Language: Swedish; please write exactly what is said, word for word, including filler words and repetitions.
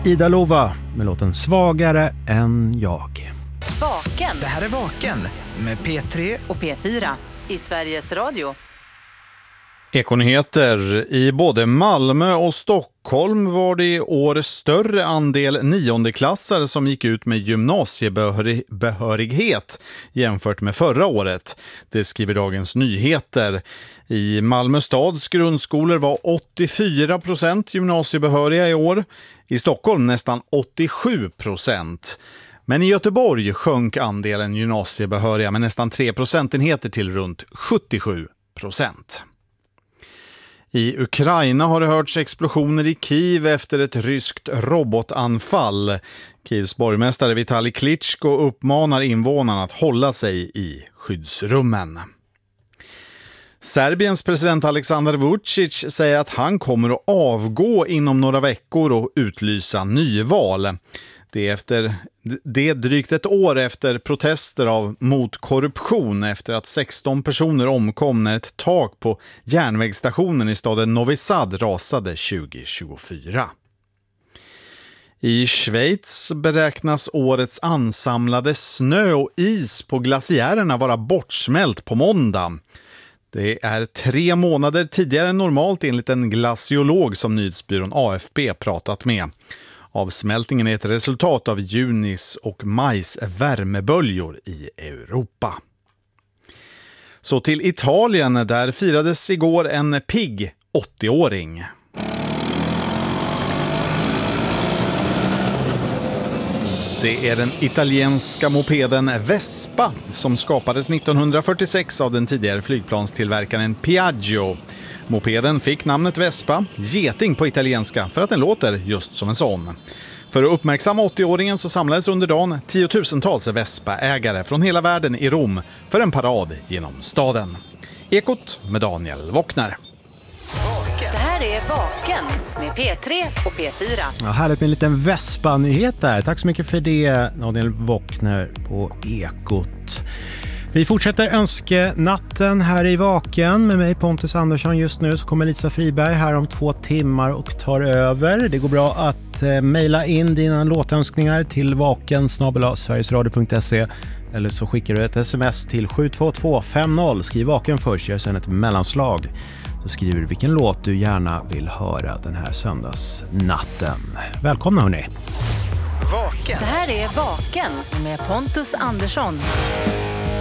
Ida Lova med låten Svagare än jag. Vaken. Det här är Vaken med P tre och P fyra i Sveriges Radio. Ekonyheter. I både Malmö och Stockholm var det i år större andel niondeklassare som gick ut med gymnasiebehörighet jämfört med förra året. Det skriver Dagens Nyheter. I Malmö stads grundskolor var åttiofyra procent gymnasiebehöriga i år. I Stockholm nästan åttiosju procent. Men i Göteborg sjönk andelen gymnasiebehöriga med nästan tre procentenheter till runt sjuttiosju procent. I Ukraina har det hörts explosioner i Kiev efter ett ryskt robotanfall. Kievs borgmästare Vitali Klitschko uppmanar invånarna att hålla sig i skyddsrummen. Serbiens president Aleksandar Vučić säger att han kommer att avgå inom några veckor och utlysa nyval. Det är efter det är drygt ett år efter protester av mot korruption efter att sexton personer omkom när ett tak på järnvägsstationen i staden Novi Sad rasade tjugo tjugofyra. I Schweiz beräknas årets ansamlade snö och is på glaciärerna vara bortsmält på måndag. Det är tre månader tidigare än normalt enligt en glaciolog som nyhetsbyrån A F P pratat med. Avsmältningen är ett resultat av junis och majs värmeböljor i Europa. Så till Italien, där firades igår en pigg åttioåring. Det är den italienska mopeden Vespa som skapades nittonhundrafyrtiosex av den tidigare flygplanstillverkaren Piaggio. Mopeden fick namnet Vespa, geting på italienska, för att den låter just som en sån. För att uppmärksamma åttioåringen så samlades under dagen tiotusentals Vespa-ägare från hela världen i Rom för en parad genom staden. Ekot med Daniel Wockner. Det här är Vaken med P tre och P fyra. Ja, härligt med en liten Vespa-nyhet där. Tack så mycket för det, Daniel Wockner på Ekot. Vi fortsätter önskenatten här i Vaken med mig Pontus Andersson just nu, så kommer Lisa Friberg här om två timmar och tar över. Det går bra att eh, mejla in dina låtönskningar till vaken snabel-a sverigesradio punkt se eller så skickar du ett sms till sju två två fem noll. Skriv Vaken först, gör sen ett mellanslag. Så skriver du vilken låt du gärna vill höra den här söndagsnatten. Välkomna hörni! Vaken. Det här är Vaken med Pontus Andersson.